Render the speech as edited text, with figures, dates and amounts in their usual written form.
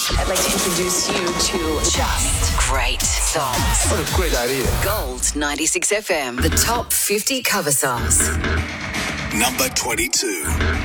I'd like to introduce you to Just great songs. What a great idea. Gold 96 FM. The top 50 cover songs. Number 22.